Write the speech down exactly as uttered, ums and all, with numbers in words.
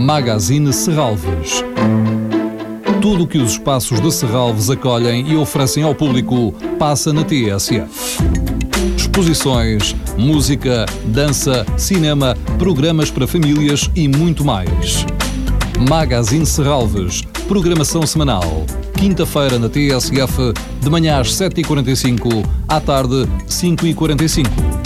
Magazine Serralves. Tudo o que os espaços de Serralves acolhem e oferecem ao público passa na T S F. Exposições, música, dança, cinema, programas para famílias e muito mais. Magazine Serralves, programação semanal. Quinta-feira na T S F, de manhã às sete e quarenta e cinco, à tarde cinco e quarenta e cinco.